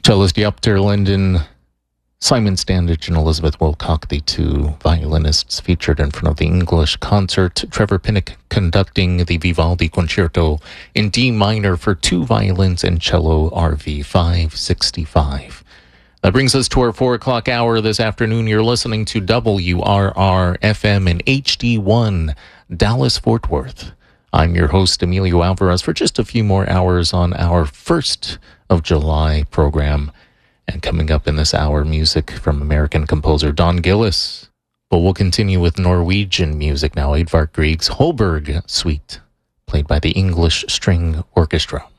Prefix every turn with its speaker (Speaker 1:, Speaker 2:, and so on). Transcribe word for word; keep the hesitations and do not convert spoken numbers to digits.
Speaker 1: Cellist Jupiter Linden, Simon Standage, and Elizabeth Wilcock, the two violinists featured in front of the English concert. Trevor Pinnock conducting the Vivaldi Concerto in D minor for two violins and cello, R V five sixty-five. That brings us to our four o'clock hour this afternoon. You're listening to W R R F M in H D one, Dallas-Fort Worth. I'm your host, Emilio Alvarez, for just a few more hours on our first of July program. And coming up in this hour, music from American composer Don Gillis. But we'll continue with Norwegian music now. Edvard Grieg's Holberg Suite, played by the English String Orchestra.